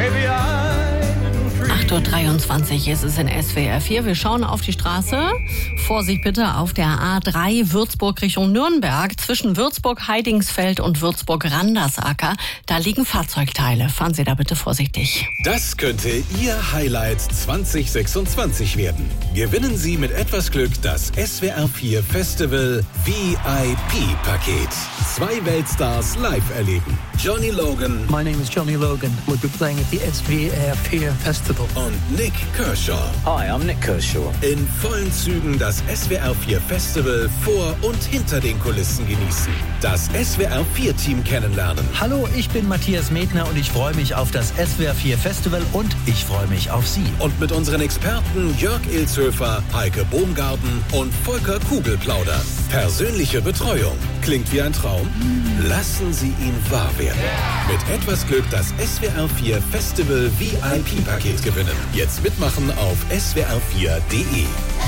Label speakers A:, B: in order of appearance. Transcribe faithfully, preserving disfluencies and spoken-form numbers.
A: acht Uhr dreiundzwanzig ist es in S W R vier. Wir schauen auf die Straße. Vorsicht bitte auf der A drei Würzburg Richtung Nürnberg. Zwischen Würzburg-Heidingsfeld und Würzburg-Randersacker. Da liegen Fahrzeugteile. Fahren Sie da bitte vorsichtig.
B: Das könnte Ihr Highlight zwanzig sechsundzwanzig werden. Gewinnen Sie mit etwas Glück das S W R vier Festival V I P-Paket. Zwei Weltstars live erleben. Johnny Logan.
C: My name is Johnny Logan. We'll be playing at the S W R vier Festival.
B: Und Nick Kershaw.
D: Hi, I'm Nick Kershaw.
B: In vollen Zügen das S W R vier Festival vor und hinter den Kulissen genießen. Das S W R vier Team kennenlernen.
E: Hallo, ich bin Matthias Medner und ich freue mich auf das S W R vier Festival und ich freue mich auf Sie.
B: Und mit unseren Experten Jörg Ilzhöfer, Heike Bohmgarten und Volker Kugel plaudern. Persönliche Betreuung. Klingt wie ein Traum? Lassen Sie ihn wahr werden. Mit etwas Glück das S W R vier Festival V I P-Paket gewinnen. Jetzt mitmachen auf S W R vier punkt de.